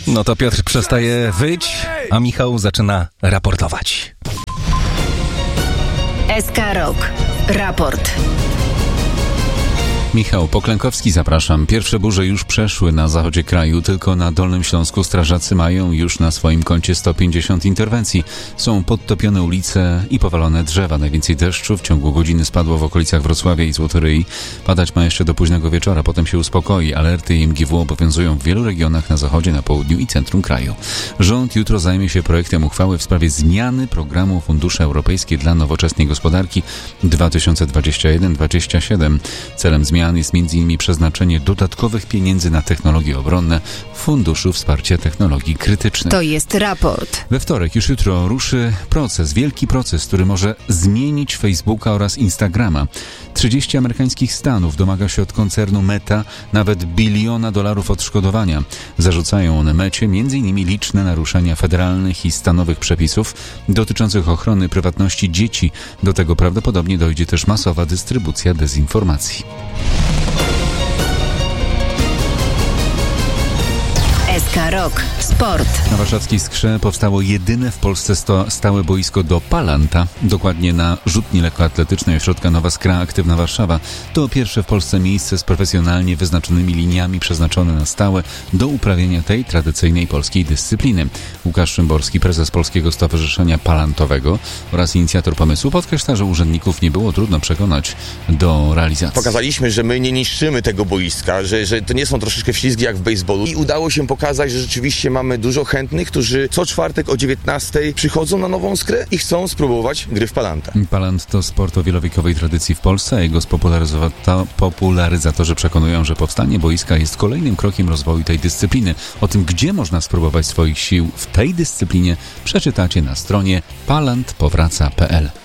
No to Piotr przestaje wyć, a Michał zaczyna raportować. SK Rok. Raport. Michał Poklękowski, zapraszam. Pierwsze burze już przeszły na zachodzie kraju, tylko na Dolnym Śląsku strażacy mają już na swoim koncie 150 interwencji. Są podtopione ulice i powalone drzewa. Najwięcej deszczu w ciągu godziny spadło w okolicach Wrocławia i Złotoryi. Padać ma jeszcze do późnego wieczora, potem się uspokoi. Alerty IMGW obowiązują w wielu regionach na zachodzie, na południu i centrum kraju. Rząd jutro zajmie się projektem uchwały w sprawie zmiany programu Fundusze Europejskie dla Nowoczesnej Gospodarki 2021-2027. Celem zmian jest m.in. przeznaczenie dodatkowych pieniędzy na technologie obronne w Funduszu Wsparcia Technologii Krytycznych. To jest raport. We wtorek, już jutro, ruszy wielki proces, który może zmienić Facebooka oraz Instagrama. 30 amerykańskich stanów domaga się od koncernu Meta nawet $1 biliona odszkodowania. Zarzucają one Mecie m.in. liczne naruszenia federalnych i stanowych przepisów dotyczących ochrony prywatności dzieci. Do tego prawdopodobnie dojdzie też masowa dystrybucja dezinformacji. SK Rok. Sport. Na warszawskiej Skrze powstało jedyne w Polsce stałe boisko do Palanta, dokładnie na rzutni lekkoatletycznej ośrodka Nowa Skra Aktywna Warszawa. To pierwsze w Polsce miejsce z profesjonalnie wyznaczonymi liniami przeznaczone na stałe do uprawiania tej tradycyjnej polskiej dyscypliny. Łukasz Szymborski, prezes Polskiego Stowarzyszenia Palantowego oraz inicjator pomysłu, podkreśla, że urzędników nie było trudno przekonać do realizacji. Pokazaliśmy, że my nie niszczymy tego boiska, że to nie są troszeczkę ślizgi jak w bejsbolu i udało się pokazać, że rzeczywiście mamy dużo chętnych, którzy co czwartek o 19:00 przychodzą na Nową Skrę i chcą spróbować gry w Palanta. Palant to sport o wielowiekowej tradycji w Polsce, a jego popularyzatorzy przekonują, że powstanie boiska jest kolejnym krokiem rozwoju tej dyscypliny. O tym, gdzie można spróbować swoich sił w tej dyscyplinie, przeczytacie na stronie palantpowraca.pl.